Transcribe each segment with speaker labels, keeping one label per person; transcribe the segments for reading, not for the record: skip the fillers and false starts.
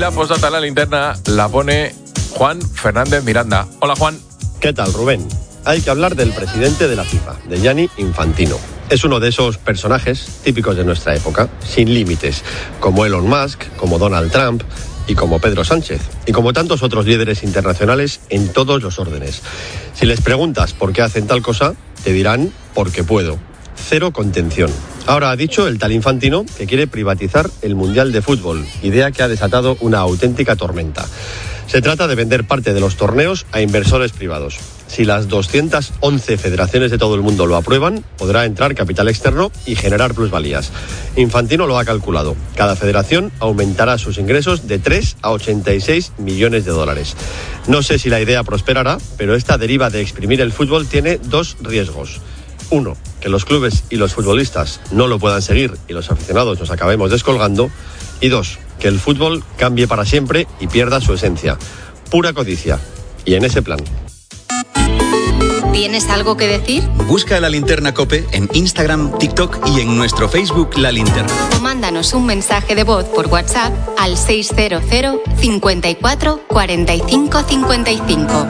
Speaker 1: la postdata en la linterna la pone Juan Fernández Miranda. Hola, Juan.
Speaker 2: ¿Qué tal, Rubén? Hay que hablar del presidente de la FIFA, de Gianni Infantino. Es uno de esos personajes típicos de nuestra época, sin límites, como Elon Musk, como Donald Trump y como Pedro Sánchez, y como tantos otros líderes internacionales en todos los órdenes. Si les preguntas por qué hacen tal cosa, te dirán porque puedo. Cero contención. Ahora ha dicho el tal Infantino que quiere privatizar el Mundial de Fútbol, idea que ha desatado una auténtica tormenta. Se trata de vender parte de los torneos a inversores privados. Si las 211 federaciones de todo el mundo lo aprueban, podrá entrar capital externo y generar plusvalías. Infantino lo ha calculado. Cada federación aumentará sus ingresos de 3 a 86 millones de dólares. No sé si la idea prosperará, pero esta deriva de exprimir el fútbol tiene dos riesgos. Uno, que los clubes y los futbolistas no lo puedan seguir y los aficionados nos acabemos descolgando. Y dos, que el fútbol cambie para siempre y pierda su esencia. Pura codicia. Y en ese plan.
Speaker 3: ¿Tienes algo que decir?
Speaker 4: Busca La Linterna COPE en Instagram, TikTok y en nuestro Facebook La Linterna.
Speaker 3: O mándanos un mensaje de voz por WhatsApp al 600 54 45 55.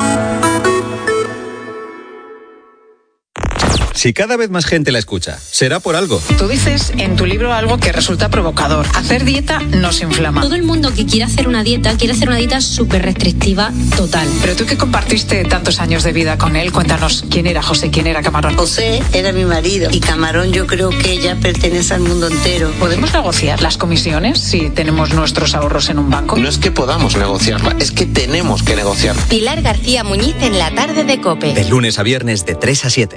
Speaker 4: Si cada vez más gente la escucha, será por algo.
Speaker 5: Tú dices en tu libro algo que resulta provocador. Hacer dieta nos inflama.
Speaker 6: Todo el mundo que quiere hacer una dieta súper restrictiva total.
Speaker 5: Pero tú que compartiste tantos años de vida con él, cuéntanos quién era José, quién era Camarón.
Speaker 7: José era mi marido y Camarón yo creo que ya pertenece al mundo entero.
Speaker 5: ¿Podemos negociar las comisiones si tenemos nuestros ahorros en un banco?
Speaker 8: No es que podamos negociarla, es que tenemos que negociar.
Speaker 3: Pilar García Muñiz en la tarde de COPE.
Speaker 4: De lunes a viernes de 3 a 7.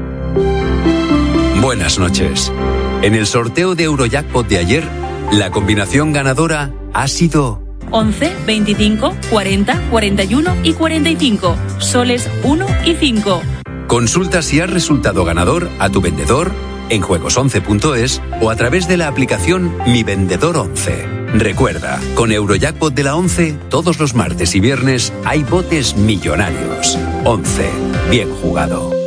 Speaker 9: Buenas noches. En el sorteo de Eurojackpot de ayer, la combinación ganadora ha sido
Speaker 10: 11, 25, 40, 41 y 45. Soles 1 y 5.
Speaker 9: Consulta si has resultado ganador a tu vendedor en juegos11.es o a través de la aplicación Mi Vendedor 11. Recuerda, con Eurojackpot de la 11, todos los martes y viernes hay botes millonarios. 11. Bien jugado.